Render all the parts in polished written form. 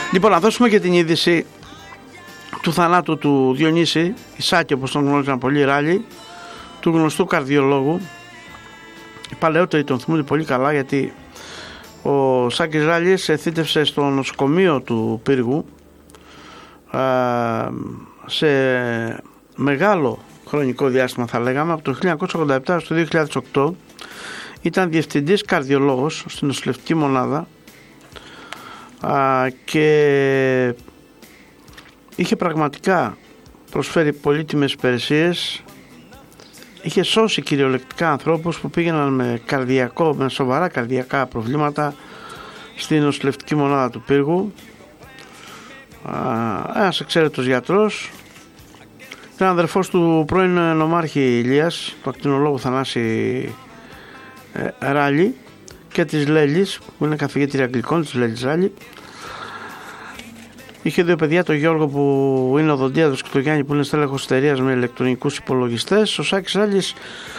Λοιπόν, να δώσουμε και την είδηση του θανάτου του Διονύση Ισάκη, όπως τον γνώριζαν πολλοί Ράλοι, του γνωστού καρδιολόγου. Οι παλαιότεροι τον θυμούνται πολύ καλά, γιατί ο Σάκης Ράλης θύτευσε στο νοσοκομείο του Πύργου σε μεγάλο χρονικό διάστημα, θα λέγαμε, από το 1987 στο 2008. Ήταν διευθυντής καρδιολόγος στην νοσηλευτική μονάδα και είχε πραγματικά προσφέρει πολύτιμες υπηρεσίες. Είχε σώσει κυριολεκτικά ανθρώπους που πήγαιναν με σοβαρά καρδιακά προβλήματα στην νοσηλευτική μονάδα του Πύργου. Ένας εξαίρετος γιατρός. Ήταν αδερφός του πρώην νομάρχη Ηλίας, του ακτινολόγου Θανάση Ράλη, και της Λέλης, που είναι καθηγήτρια αγγλικών, της Λέλης Ράλη. Είχε δύο παιδιά, τον Γιώργο που είναι οδοντίατρος και τον Γιάννη που είναι στέλεχος εταιρείας με ηλεκτρονικούς υπολογιστές. Ο Σάκης Ράλης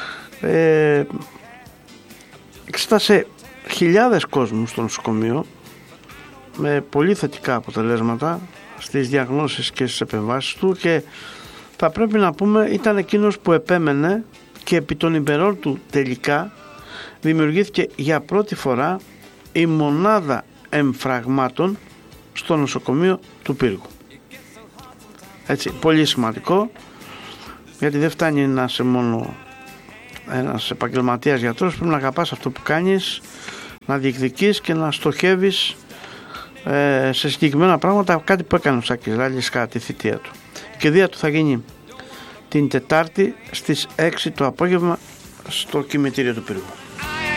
εξέτασε χιλιάδες κόσμους στο νοσοκομείο με πολύ θετικά αποτελέσματα στις διαγνώσεις και στις επεμβάσεις του, και θα πρέπει να πούμε ήταν εκείνος που επέμενε, και επί των ημερών του τελικά δημιουργήθηκε για πρώτη φορά η μονάδα εμφραγμάτων στο νοσοκομείο του Πύργου. Έτσι, πολύ σημαντικό, γιατί δεν φτάνει να είσαι μόνο ένας επαγγελματίας γιατρός, πρέπει να αγαπάς αυτό που κάνεις, να διεκδικείς και να στοχεύεις σε συγκεκριμένα πράγματα, κάτι που έκανε ο Σάκης Ράλης κατά τη θητεία του. Η κηδεία του θα γίνει την Τετάρτη στις 6 το απόγευμα στο κημητήριο του Πύργου.